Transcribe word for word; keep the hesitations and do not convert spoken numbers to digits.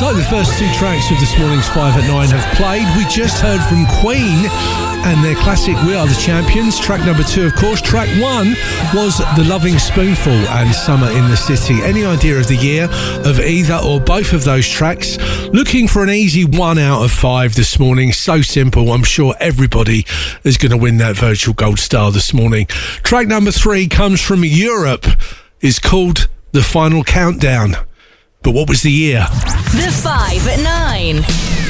So the first two tracks of this morning's five at nine have played. We just heard from Queen and their classic We Are The Champions. Track number two, of course. Track one was The Loving Spoonful and Summer in the City. Any idea of the year of either or both of those tracks? Looking for an easy one out of five this morning. So simple. I'm sure everybody is going to win that virtual gold star this morning. Track number three comes from Europe. It's called The Final Countdown. But what was the year? The five at nine.